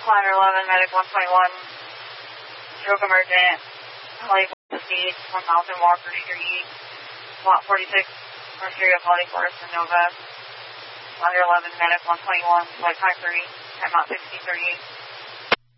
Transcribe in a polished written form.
Ladder 11, medic 121, stroke emergent, Lake Speed, 1000 Walker Street, lot 46, Mercury of Holly Forest and Nova, Ladder 11, medic 121, flight 53, time out 6038.